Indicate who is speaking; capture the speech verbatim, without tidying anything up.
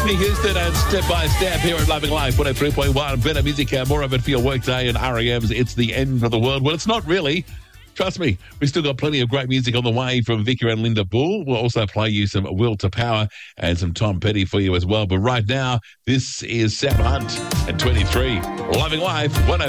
Speaker 1: Whitney Houston and Step by Step here at Loving Life, one oh three point one. Better music, uh, more of it for your workday, and R E M's It's the End of the World. Well, it's not really. Trust me, we've still got plenty of great music on the way from Vicky and Linda Bull. We'll also play you some Will to Power and some Tom Petty for you as well. But right now, this is Sam Hunt at twenty-three. Loving Life, one oh